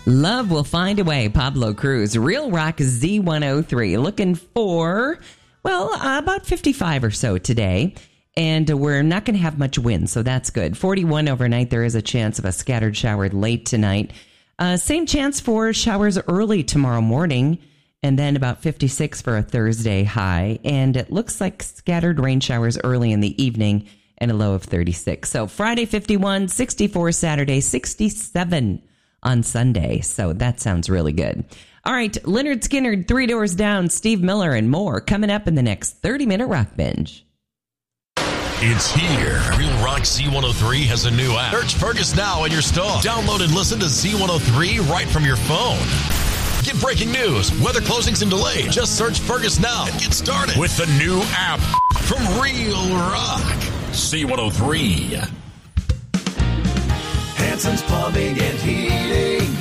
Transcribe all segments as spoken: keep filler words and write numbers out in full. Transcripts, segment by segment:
Love will find a way. Pablo Cruz, Real Rock Z one oh three. Looking for, well, uh, about fifty-five or so today. And we're not going to have much wind, so that's good. forty-one overnight. There is a chance of a scattered shower late tonight. Uh, same chance for showers early tomorrow morning. And then about fifty-six for a Thursday high. And it looks like scattered rain showers early in the evening and a low of thirty-six. So Friday, fifty-one, sixty-four Saturday, sixty-seven on Sunday. So that sounds really good. All right, Leonard Skinner, Three Doors Down, Steve Miller, and more coming up in the next thirty-minute Rock Binge. It's here. Real Rock Z one oh three has a new app. Search Fergus now in your store. Download and listen to Z one oh three right from your phone. Get breaking news, weather closings and delays. Just search Fergus now and get started with the new app from Real Rock Z one oh three. Hanson's Plumbing and Heating.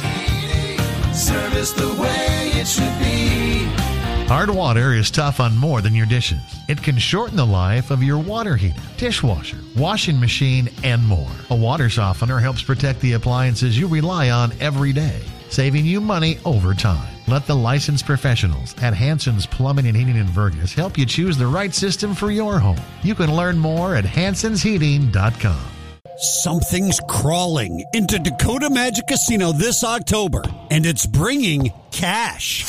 Service the way it should be. Hard water is tough on more than your dishes. It can shorten the life of your water heater, dishwasher, washing machine, and more. A water softener helps protect the appliances you rely on every day, saving you money over time. Let the licensed professionals at Hanson's Plumbing and Heating in Fergus help you choose the right system for your home. You can learn more at hansons heating dot com. Something's crawling into Dakota Magic Casino this October, and it's bringing cash.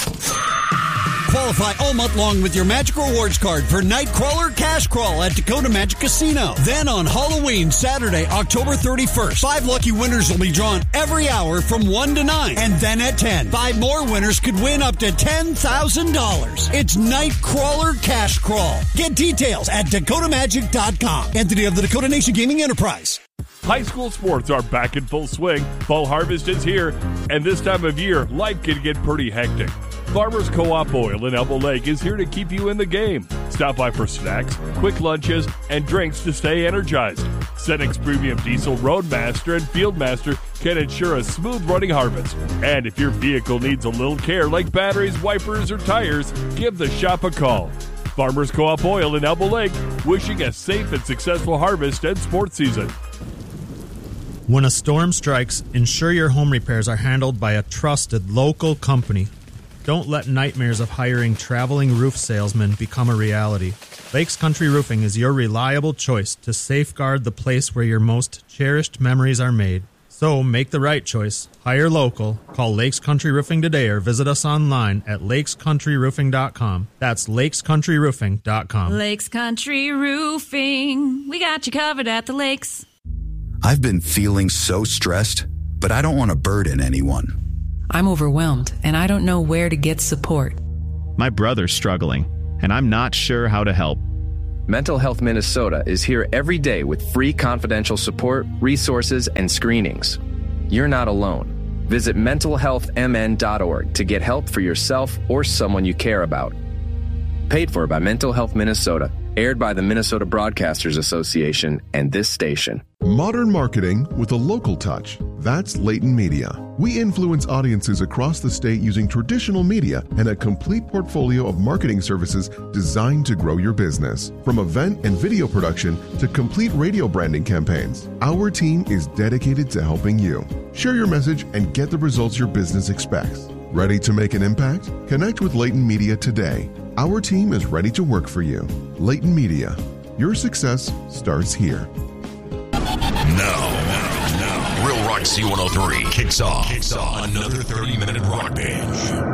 Qualify all month long with your Magic Rewards card for Nightcrawler Cash Crawl at Dakota Magic Casino. Then on Halloween, Saturday, October thirty-first, five lucky winners will be drawn every hour from one to nine. And then at ten, five more winners could win up to ten thousand dollars. It's Nightcrawler Cash Crawl. Get details at dakota magic dot com. Entity of the Dakota Nation Gaming Enterprise. High school sports are back in full swing. Fall harvest is here, and this time of year, life can get pretty hectic. Farmers Co-op Oil in Elbow Lake is here to keep you in the game. Stop by for snacks, quick lunches, and drinks to stay energized. Senex Premium Diesel Roadmaster and Fieldmaster can ensure a smooth running harvest. And if your vehicle needs a little care like batteries, wipers, or tires, give the shop a call. Farmers Co-op Oil in Elbow Lake, wishing a safe and successful harvest and sports season. When a storm strikes, ensure your home repairs are handled by a trusted local company. Don't let nightmares of hiring traveling roof salesmen become a reality. Lakes Country Roofing is your reliable choice to safeguard the place where your most cherished memories are made. So make the right choice. Hire local. Call Lakes Country Roofing today or visit us online at lakes country roofing dot com. That's lakes country roofing dot com. Lakes Country Roofing. We got you covered at the lakes. I've been feeling so stressed, but I don't want to burden anyone. I'm overwhelmed, and I don't know where to get support. My brother's struggling, and I'm not sure how to help. Mental Health Minnesota is here every day with free confidential support, resources, and screenings. You're not alone. Visit mental health m n dot org to get help for yourself or someone you care about. Paid for by Mental Health Minnesota. Aired by the Minnesota Broadcasters Association and this station. Modern marketing with a local touch. That's Layton Media. We influence audiences across the state using traditional media and a complete portfolio of marketing services designed to grow your business. From event and video production to complete radio branding campaigns, our team is dedicated to helping you. Share your message and get the results your business expects. Ready to make an impact? Connect with Layton Media today. Our team is ready to work for you. Layton Media. Your success starts here. Now, now, now, Real Rock Z one oh three kicks off, kicks off another thirty-minute Rock Binge.